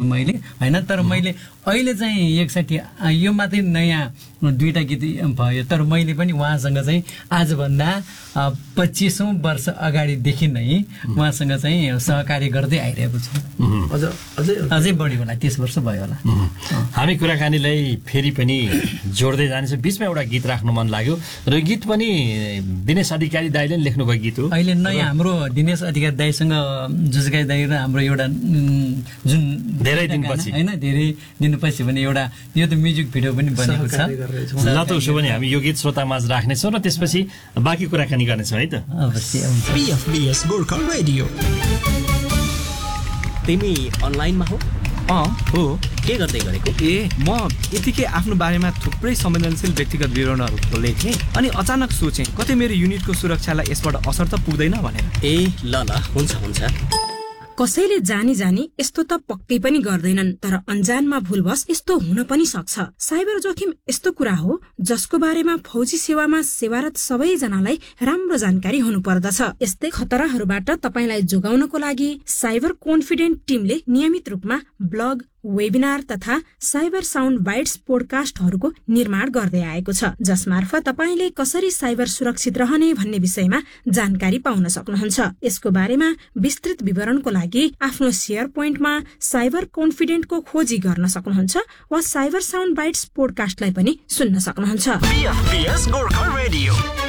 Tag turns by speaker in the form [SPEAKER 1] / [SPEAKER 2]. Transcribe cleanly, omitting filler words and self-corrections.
[SPEAKER 1] मैले हैन। तर मैले अहिले चाहिँ 61 यो मात्रै नयाँ 2टा गीत भयो। तर मैले पनि उहाँसँग चाहिँ आजभन्दा 25औं वर्ष अगाडिदेखि नै उहाँसँग चाहिँ सहकार्य गर्दै आइरहेको छु। अझै बढी होला, 30 वर्ष भयो होला।
[SPEAKER 2] हामी कुराकानीलाई फेरि पनि जोड्दै जानेछौँ। बिचमा एउटा गीत राख्नु मन लाग्यो र गीत पनि दिनेश अधिकारी दाइले लेख्नुभएको गीत हो।
[SPEAKER 1] अहिले नयाँ हाम्रो दिनेश अधिकारी दाइसँग जुजगाई दाइ र हाम्रो एउटा जुन
[SPEAKER 2] धेरै दिनपछि
[SPEAKER 1] हैन, धेरै दिनपछि भने एउटा यो त म्युजिक भिडियो पनि बनेको छ।
[SPEAKER 2] ल त उसो भने हामी यो गीत श्रोतामाझ राख्नेछौँ र त्यसपछि बाँकी कुराकानी गर्नेछौँ है त।
[SPEAKER 1] अवश्य हुन्छ।
[SPEAKER 3] PFBS Gorkha radio.
[SPEAKER 4] तिमी अनलाइनमा हो?
[SPEAKER 3] हो।
[SPEAKER 4] के गर्दै गरेको?
[SPEAKER 3] म यतिकै आफ्नो बारेमा थुप्रै संवेदनशील व्यक्तिगत विवरणहरू लेखेँ अनि अचानक सोचेँ कतै मेरो युनिटको सुरक्षालाई यसबाट असर त पुग्दैन भनेर।
[SPEAKER 4] ल हुन्छ।
[SPEAKER 5] कसैले जानी यस्तो त पक्कै पनि गर्दैनन्, तर अन्जानमा भुलवश यस्तो हुन पनि सक्छ। साइबर जोखिम यस्तो कुरा हो जसको बारेमा फौजी सेवामा सेवारत सबैजनालाई राम्रो जानकारी हुनुपर्दछ। यस्तै खतराहरूबाट तपाईलाई जोगाउनको लागि साइबर कन्फिडेन्ट टिमले नियमित रूपमा ब्लग, वेबिनार तथा साइबर साउन्ड बाइट्स पोडकास्टहरूको निर्माण गर्दै आएको छ, जसमार्फत तपाईले कसरी साइबर सुरक्षित रहने भन्ने विषयमा जानकारी पाउन सक्नुहुन्छ। यसको बारेमा विस्तृत विवरणको लागि आफ्नो शेयर पोइन्टमा साइबर कन्फिडेन्टको खोजी गर्न सक्नुहुन्छ वा साइबर साउन्ड बाइट्स पोडकास्टलाई पनि सुन्न सक्नुहुन्छ।
[SPEAKER 3] PFBS Gorkha radio.